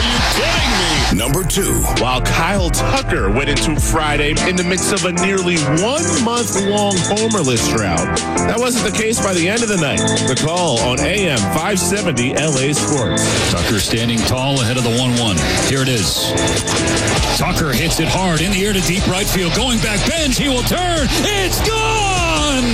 you kidding me? Number 2. While Kyle Tucker went into Friday in the midst of a nearly 1 month-long homerless drought. That wasn't the case by the end of the night. The call on AM 570 LA Sports. Tucker standing tall ahead of the 1-1. Here it is. Tucker hits it hard in the air to deep right field. Going back bench, he will turn. It's gone!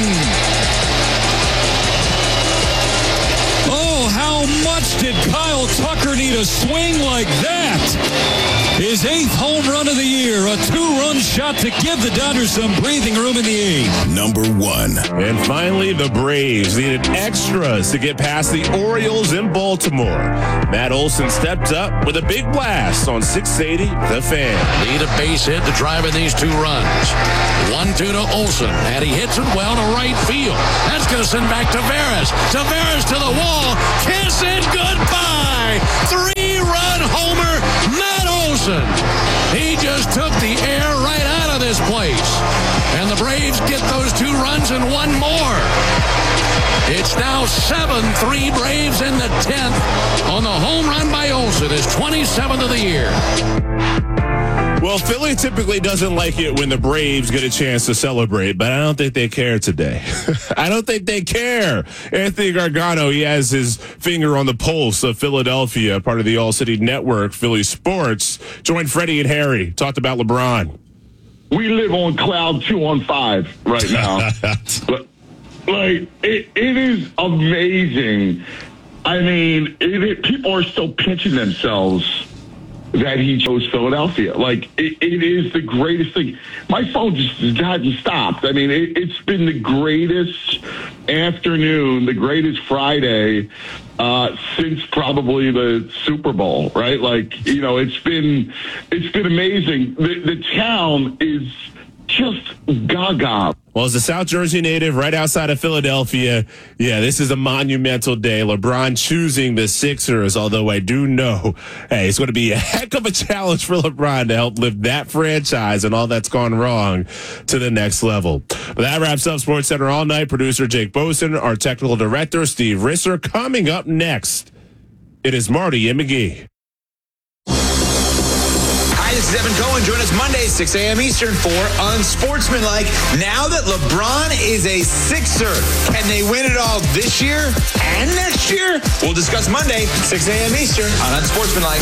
Oh, how much did Kyle Tucker need a swing like that? His 8th home run of the year, a 2-run shot to give the Dodgers some breathing room in the 8th. Number 1. And finally, the Braves needed extras to get past the Orioles in Baltimore. Matt Olson stepped up with a big blast on 680 The Fan. Need a base hit to drive in these 2 runs. 1-2 to Olson, and he hits it well to right field. That's going to send back Taveras. Taveras to the wall. Kiss it goodbye. 3-run homer, Matt Olson. He just took the air right out of this place. And the Braves get those 2 runs and 1 more. It's now 7-3 Braves in the 10th on the home run by Olson, his 27th of the year. Well, Philly typically doesn't like it when the Braves get a chance to celebrate, but I don't think they care today. I don't think they care. Anthony Gargano, he has his finger on the pulse of Philadelphia, part of the All-City Network, Philly Sports. Joined Freddie and Harry, talked about LeBron. We live on cloud 215 right now. It is amazing. I mean, people are still pinching themselves that he chose Philadelphia. It is the greatest thing. My phone just hasn't stopped. I mean, it's been the greatest afternoon, the greatest Friday since probably the Super Bowl, right? It's been amazing. The town is just gaga. Well, as a South Jersey native right outside of Philadelphia, yeah, this is a monumental day. LeBron choosing the Sixers, although I do know, hey, it's going to be a heck of a challenge for LeBron to help lift that franchise and all that's gone wrong to the next level. But that wraps up SportsCenter All Night. Producer Jake Boson, our technical director Steve Risser. Coming up next, it is Marty and McGee. This is Evan Cohen. Join us Monday, 6 a.m. Eastern for Unsportsmanlike. Now that LeBron is a Sixer, can they win it all this year and next year? We'll discuss Monday, 6 a.m. Eastern on Unsportsmanlike.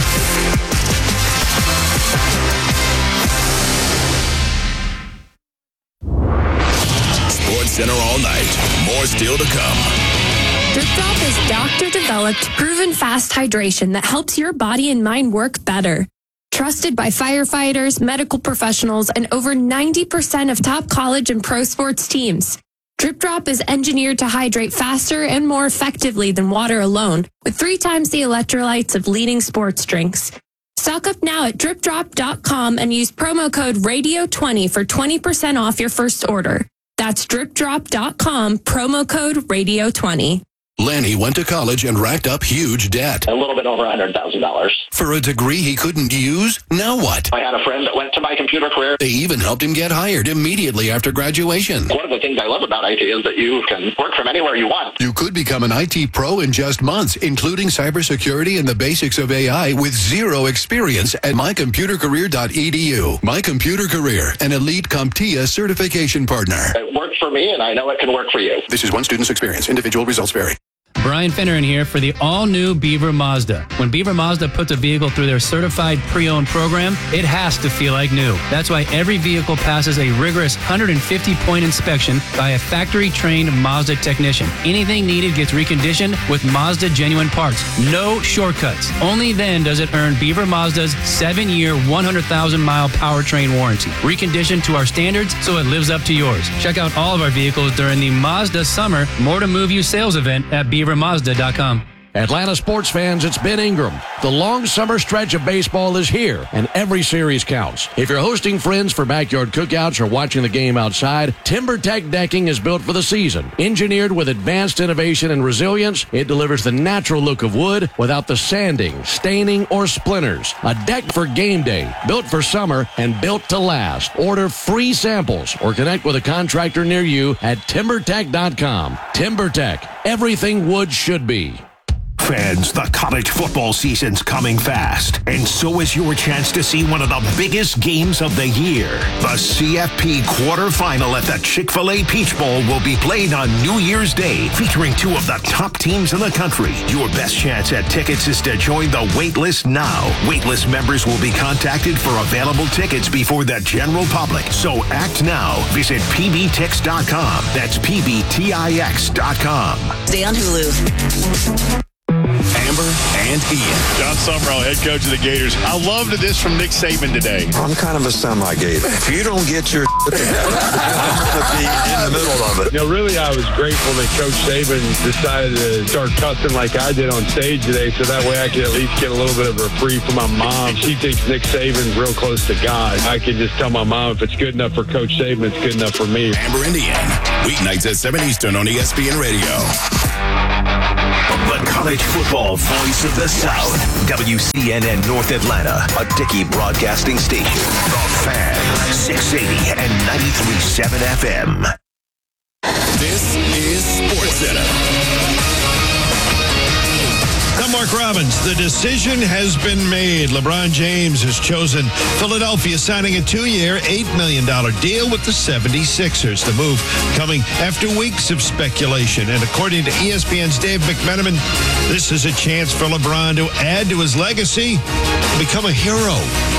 SportsCenter All Night. More still to come. Drip Drop is doctor-developed, proven fast hydration that helps your body and mind work better. Trusted by firefighters, medical professionals, and over 90% of top college and pro sports teams. Drip Drop is engineered to hydrate faster and more effectively than water alone, with 3 times the electrolytes of leading sports drinks. Stock up now at dripdrop.com and use promo code RADIO20 for 20% off your first order. That's dripdrop.com, promo code RADIO20. Lanny went to college and racked up huge debt. A little bit over $100,000. For a degree he couldn't use? Now what? I had a friend that went to My Computer Career. They even helped him get hired immediately after graduation. One of the things I love about IT is that you can work from anywhere you want. You could become an IT pro in just months, including cybersecurity and the basics of AI with 0 experience at mycomputercareer.edu. My Computer Career, an elite CompTIA certification partner. It worked for me, and I know it can work for you. This is one student's experience. Individual results vary. Brian Finneran here for the all-new Beaver Mazda. When Beaver Mazda puts a vehicle through their certified pre-owned program, it has to feel like new. That's why every vehicle passes a rigorous 150-point inspection by a factory-trained Mazda technician. Anything needed gets reconditioned with Mazda genuine parts. No shortcuts. Only then does it earn Beaver Mazda's 7-year, 100,000-mile powertrain warranty. Reconditioned to our standards so it lives up to yours. Check out all of our vehicles during the Mazda Summer More to Move You sales event at BeaverMazda.com. Atlanta sports fans, it's Ben Ingram. The long summer stretch of baseball is here, and every series counts. If you're hosting friends for backyard cookouts or watching the game outside, TimberTech decking is built for the season. Engineered with advanced innovation and resilience, it delivers the natural look of wood without the sanding, staining, or splinters. A deck for game day, built for summer, and built to last. Order free samples or connect with a contractor near you at TimberTech.com. TimberTech, everything wood should be. Fans, the college football season's coming fast, and so is your chance to see one of the biggest games of the year. The CFP quarterfinal at the Chick-fil-A Peach Bowl will be played on New Year's Day, featuring two of the top teams in the country. Your best chance at tickets is to join the waitlist now. Waitlist members will be contacted for available tickets before the general public, so act now. Visit pbtix.com. That's pbtix.com. Stay on Hulu. Amber and Ian. John Summerall, head coach of the Gators. I loved this from Nick Saban today. I'm kind of a semi-Gator. If you don't get your I'm going to be in the middle of it. You know, really, I was grateful that Coach Saban decided to start cussing like I did on stage today, so that way I could at least get a little bit of a reprieve from my mom. She thinks Nick Saban's real close to God. I can just tell my mom if it's good enough for Coach Saban, it's good enough for me. Amber and Ian, weeknights at 7 Eastern on ESPN Radio. The college football voice of the South. WCNN North Atlanta, a Dickey broadcasting station. The Fan, 680 and 93.7 FM. This is SportsCenter. I'm Mark Robbins. The decision has been made. LeBron James has chosen Philadelphia, signing a 2-year, $8 million deal with the 76ers. The move coming after weeks of speculation. And according to ESPN's Dave McMenamin, this is a chance for LeBron to add to his legacy and become a hero.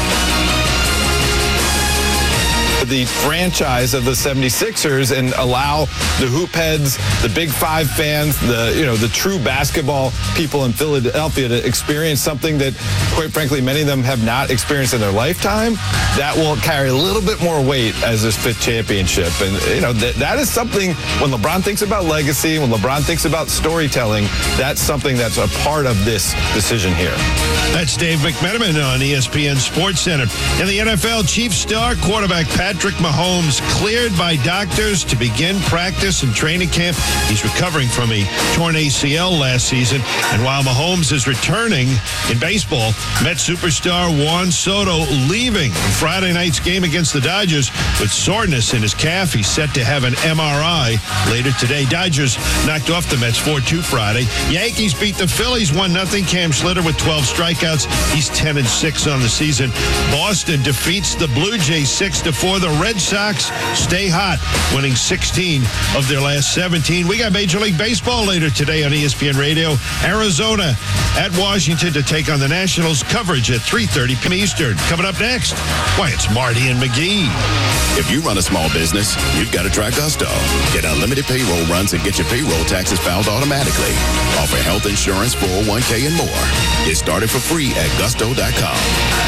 The franchise of the 76ers and allow the hoop heads, the Big Five fans, the true basketball people in Philadelphia to experience something that, quite frankly, many of them have not experienced in their lifetime. That will carry a little bit more weight as this 5th championship. And, that is something when LeBron thinks about legacy, when LeBron thinks about storytelling, that's something that's a part of this decision here. That's Dave McMenamin on ESPN SportsCenter. In the NFL, Chiefs star quarterback Patrick Mahomes cleared by doctors to begin practice and training camp. He's recovering from a torn ACL last season. And while Mahomes is returning in baseball, Met superstar Juan Soto leaving Friday night's game against the Dodgers with soreness in his calf. He's set to have an MRI later today. Dodgers knocked off the Mets 4-2 Friday. Yankees beat the Phillies 1-0. Cam Schlitter with 12 strikeouts. He's 10-6 on the season. Boston defeats the Blue Jays 6-4. The Red Sox stay hot, winning 16 of their last 17. We got Major League Baseball later today on ESPN Radio. Arizona at Washington to take on the Nationals. Coverage at 3:30 p.m. Eastern. Coming up next, it's Marty and McGee. If you run a small business, you've got to try Gusto. Get unlimited payroll runs and get your payroll taxes filed automatically. Offer health insurance, 401k, and more. Get started for free at gusto.com.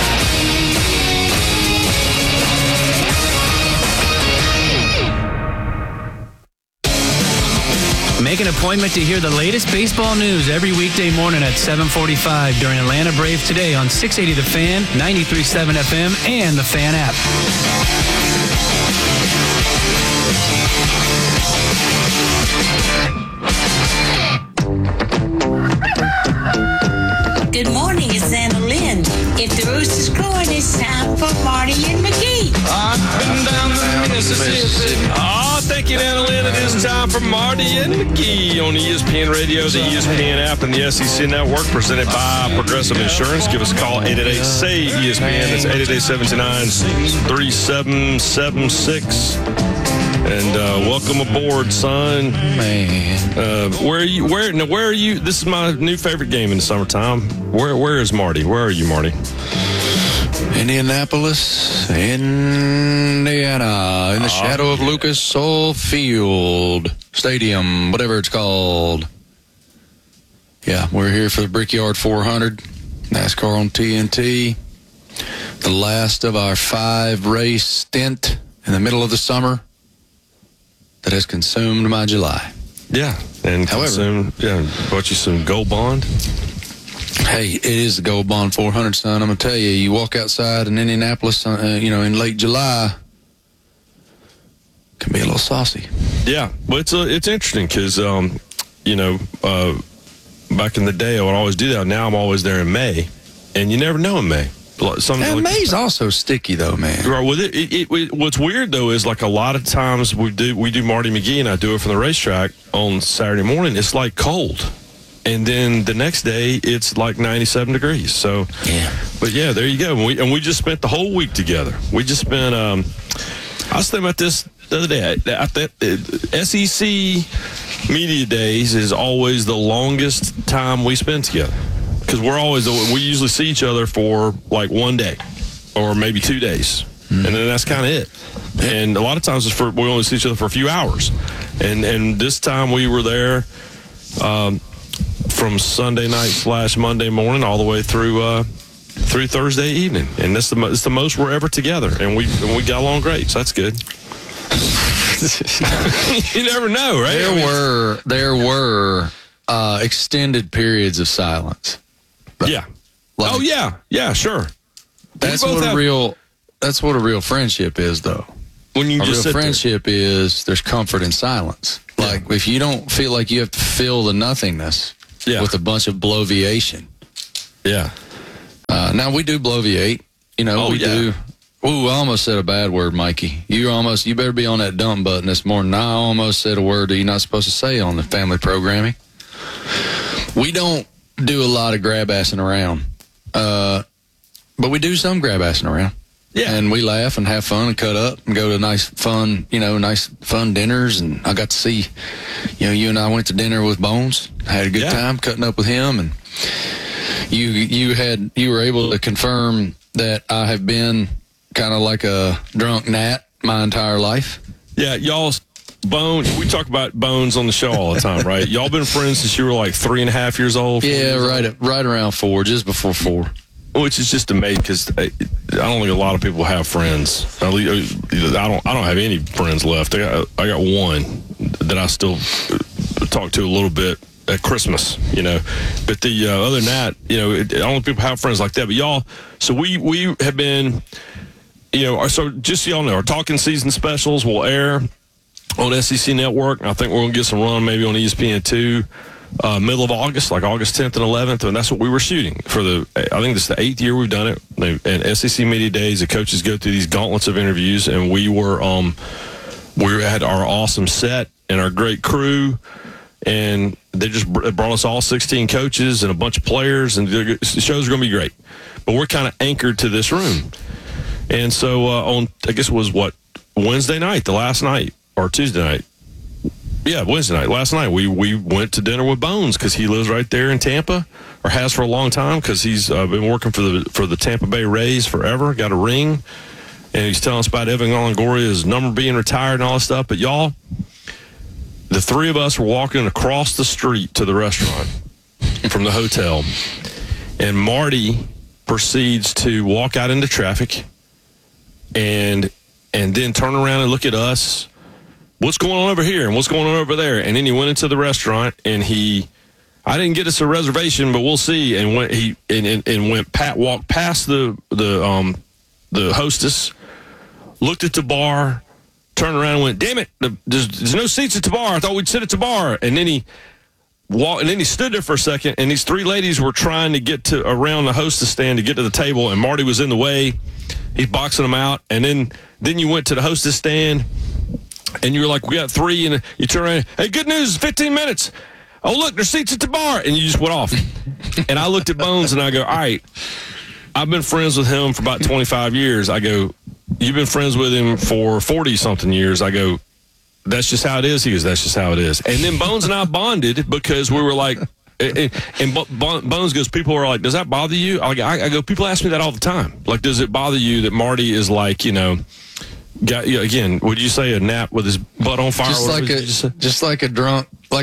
Make an appointment to hear the latest baseball news every weekday morning at 7:45 during Atlanta Braves Today on 680 The Fan, 93.7 FM, and the Fan app. Good morning, it's Anna Lynn. If the rooster's crowing, it's time for Marty and McGee. I've been down the Mississippi. Thank you, Anna Lynn. It is time for Marty and McGee on ESPN Radio, the ESPN app, and the SEC Network, presented by Progressive Insurance. Give us a call, 888-SAY-ESPN. That's 888-729-3776. And welcome aboard, son. Man. Where are you? Where are you? This is my new favorite game in the summertime. Where is Marty? Where are you, Marty? Indianapolis, Indiana, in the shadow of Lucas Oil Field Stadium, whatever it's called. Yeah, we're here for the Brickyard 400, NASCAR on TNT. The last of our 5-race stint in the middle of the summer that has consumed my July. Yeah, and bought you some Gold Bond. Hey, it is the Gold Bond 400, son. I'm going to tell you, you walk outside in Indianapolis, in late July, can be a little saucy. Yeah, well, it's interesting because, back in the day, I would always do that. Now I'm always there in May, and you never know in May. May's also sticky, though, man. Right. Well, what's weird, though, is like a lot of times we do Marty McGee, and I do it from the racetrack on Saturday morning. It's like cold. and then the next day it's like 97 degrees. So, but yeah, there you go. And we just spent the whole week together. We just spent. I was thinking about this the other day. SEC Media Days is always the longest time we spend together because we usually see each other for like one day or maybe 2 days, and then that's kind of it. And a lot of times we only see each other for a few hours. And this time we were there from Sunday night / Monday morning all the way through Thursday evening, and it's the most we're ever together, and we got along great, so that's good. You never know, right? There were extended periods of silence. Yeah. Sure. That's what a real friendship is, though. When you a just real friendship is there's comfort in silence. Like if you don't feel like you have to fill the nothingness with a bunch of bloviation. Yeah. Now we do bloviate. You know, we do. Ooh, I almost said a bad word, Mikey. You better be on that dump button this morning. I almost said a word that you're not supposed to say on the family programming. We don't do a lot of grab-assing around. But we do some grab-assing around. Yeah. And we laugh and have fun and cut up and go to nice fun dinners. And I got to see, you and I went to dinner with Bones. I had a good time cutting up with him. And you were able to confirm that I have been kind of like a drunk gnat my entire life. Yeah, Bones, we talk about Bones on the show all the time, right? Y'all been friends since you were like 3.5 years old? Yeah, right around 4, just before 4. Which is just amazing because I don't think a lot of people have friends. I don't have any friends left. I got one that I still talk to a little bit at Christmas, But the other than that, I don't think people have friends like that. But y'all, so we have been, so just so y'all know, our Talking Season specials will air on SEC Network. I think we're going to get some run maybe on ESPN2. Middle of August, like August 10th and 11th, and that's what we were shooting for I think this is the 8th year we've done it. And SEC Media Days, the coaches go through these gauntlets of interviews, and we had our awesome set and our great crew, and they just brought us all 16 coaches and a bunch of players, and the shows are going to be great. But we're kind of anchored to this room. And so I guess it was Wednesday night, the last night, or Tuesday night. Yeah, Wednesday night. Last night, we went to dinner with Bones because he lives right there in Tampa, or has for a long time because he's been working for the Tampa Bay Rays forever, got a ring, and he's telling us about Evan Longoria's number being retired and all that stuff. But y'all, the three of us were walking across the street to the restaurant from the hotel, and Marty proceeds to walk out into traffic and then turn around and look at us. What's going on over here and what's going on over there? And then he went into the restaurant and I didn't get us a reservation, but we'll see. And walked past the hostess, looked at the bar, turned around and went, damn it, there's no seats at the bar. I thought we'd sit at the bar. And then he stood there for a second, and these three ladies were trying to get around the hostess stand to get to the table, and Marty was in the way. He's boxing them out. And then you went to the hostess stand, and you were like, we got 3, and you turn around, hey, good news, 15 minutes. Oh, look, there's seats at the bar. And you just went off. And I looked at Bones, and I go, all right, I've been friends with him for about 25 years. I go, you've been friends with him for 40-something years. I go, that's just how it is. He goes, that's just how it is. And then Bones and I bonded because we were like, and Bones goes, people are like, does that bother you? I go, people ask me that all the time. Like, does it bother you that Marty is like, again, would you say a gnat with his butt on fire? Just like a drunk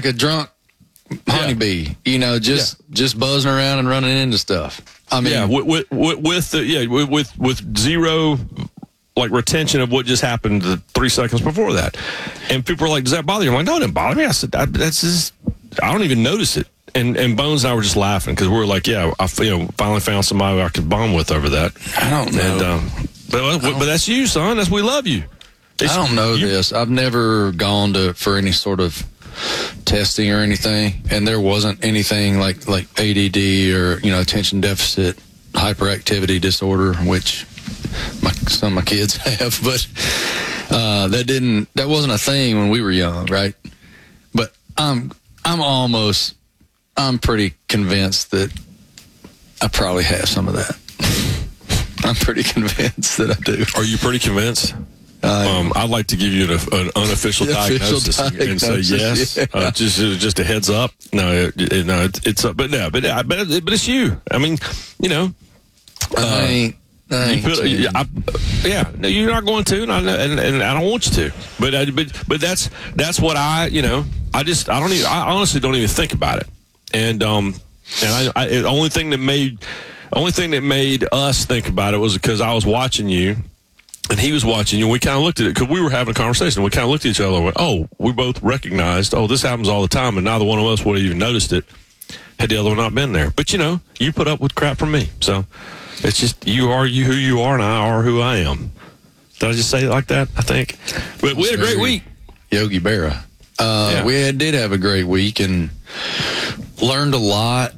honeybee, just buzzing around and running into stuff. I mean, with zero like retention of what just happened the 3 seconds before that. And people are like, does that bother you? I'm like, no, it didn't bother me. I said, that's just, I don't even notice it. And Bones and I were just laughing because we were like, yeah, I finally found somebody I could bond with over that. I don't know. But that's you, son. We love you. I don't know this. I've never gone for any sort of testing or anything, and there wasn't anything like ADD or attention deficit hyperactivity disorder, which some of my kids have, but that wasn't a thing when we were young, right? But I'm almost I'm pretty convinced that I probably have some of that. I'm pretty convinced that I do. Are you pretty convinced? I'd like to give you an unofficial diagnosis and say yes. Yeah. Just a heads up. No, it's up, but it's you. I mean, you know, I ain't. No, you're not going to, and I don't want you to. But that's what I honestly don't even think about it. And the only thing that made us think about it was because I was watching you. And he was watching you, and we kind of looked at it because we were having a conversation. We kind of looked at each other and went, oh, we both recognized, this happens all the time, and neither one of us would have even noticed it had the other one not been there. But, you know, you put up with crap from me. So it's just you are who you are, and I are who I am. Did I just say it like that, I think? But we had a great week. Yogi Berra. We did have a great week and learned a lot,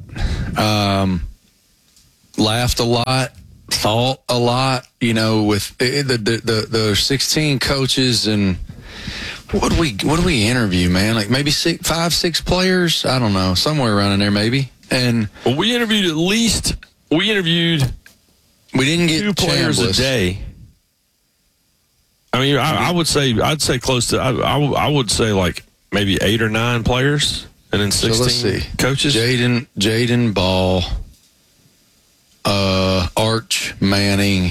laughed a lot. Thought a lot, you know, with the 16 coaches, and what do we interview, man? Like maybe 5, 6 players, I don't know, somewhere around in there maybe. And we interviewed we didn't get 2 players a day. I mean, I'd say close to I would say like maybe 8 or 9 players, and then 16 coaches. Jaden Ball. Arch Manning,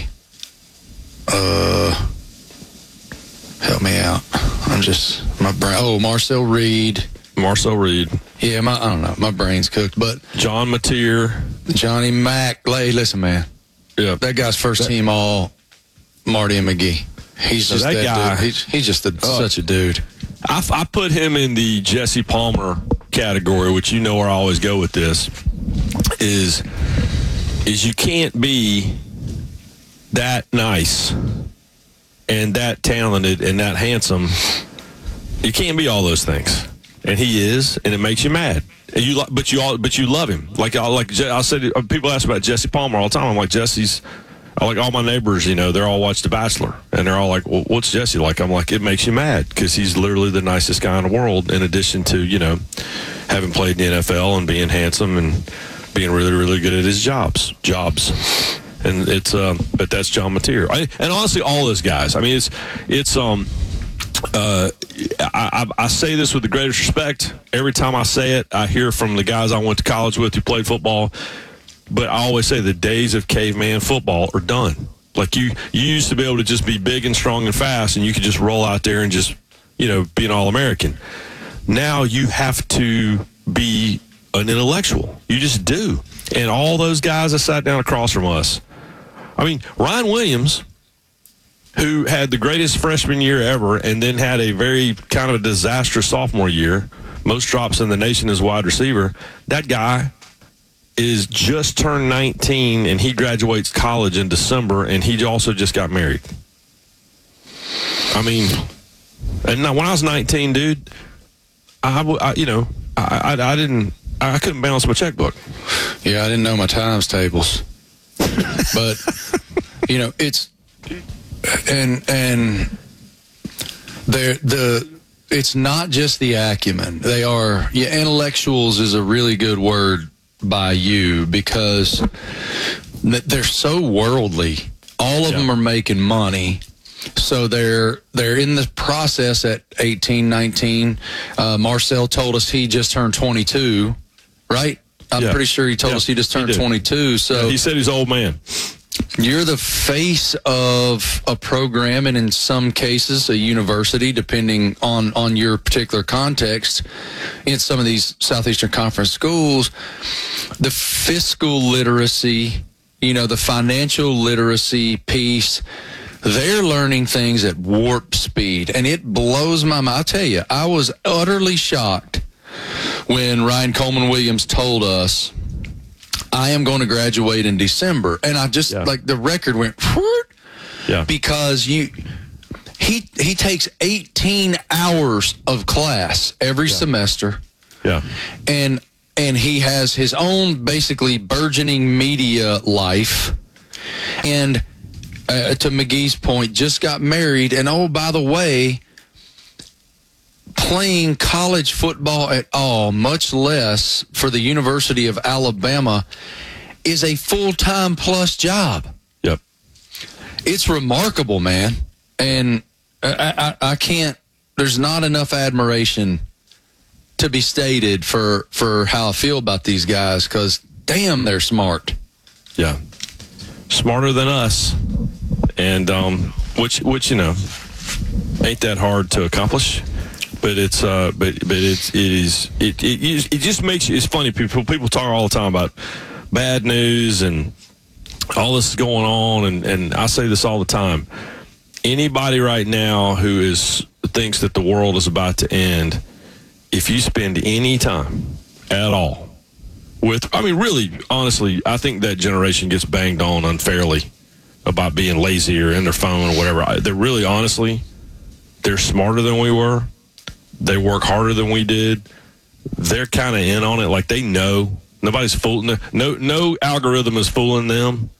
help me out. Marcel Reed. Yeah, I don't know. My brain's cooked. But John Mateer. Johnny Mack. Listen, man. Yeah. That guy's first team all Marty and McGee. He's just that guy. Dude. He's just such a dude. I put him in the Jesse Palmer category, which you know where I always go with this, is you can't be that nice and that talented and that handsome. You can't be all those things, and he is, and it makes you mad. And but you love him. Like I said, people ask about Jesse Palmer all the time. I'm like, like all my neighbors, you know, they're all watch The Bachelor, and they're all like, well, what's Jesse like? I'm like, it makes you mad because he's literally the nicest guy in the world. In addition to, you know, having played in the NFL and being handsome and being really, really good at his jobs. And it's, but that's John Mateer. And honestly, all those guys, I mean, I say this with the greatest respect. Every time I say it, I hear from the guys I went to college with who played football. But I always say the days of caveman football are done. Like you used to be able to just be big and strong and fast, and you could just roll out there and just, you know, be an All-American. Now you have to be an intellectual. You just do. And all those guys that sat down across from us, I mean, Ryan Williams, who had the greatest freshman year ever and then had a very kind of a disastrous sophomore year, most drops in the nation as wide receiver, that guy is just turned 19, and he graduates college in December, and he also just got married. I mean, and when I was 19, dude, I couldn't balance my checkbook. Yeah, I didn't know my times tables. But, you know, it's it's not just the acumen. They are, intellectuals is a really good word by you because they're so worldly. All of them are making money. So they're in the process at 18, 19. Marcel told us he just turned 22, right? I'm pretty sure he told us he just turned 22. So he said he's an old man. You're the face of a program, and in some cases, a university, depending on your particular context. In some of these Southeastern Conference schools, the fiscal literacy, the financial literacy piece, they're learning things at warp speed, and it blows my mind. I'll tell you, I was utterly shocked when Ryan Coleman Williams told us, I am going to graduate in December. And I just, the record went, because he takes 18 hours of class every semester. Yeah. And he has his own basically burgeoning media life. And to McGee's point, just got married. And oh, by the way, playing college football at all, much less for the University of Alabama, is a full-time plus job. Yep. It's remarkable, man. And I can't, there's not enough admiration to be stated for how I feel about these guys, because damn, they're smart. Yeah. Smarter than us. And which you know, ain't that hard to accomplish. But it just makes you, it's funny, people talk all the time about bad news and all this is going on, and I say this all the time. Anybody right now who thinks that the world is about to end, if you spend any time at all with, I mean, really, honestly, I think that generation gets banged on unfairly about being lazy or in their phone or whatever. They're really, honestly, they're smarter than we were. They work harder than we did. They're kind of in on it. Like, they know. Nobody's fooling them. No algorithm is fooling them.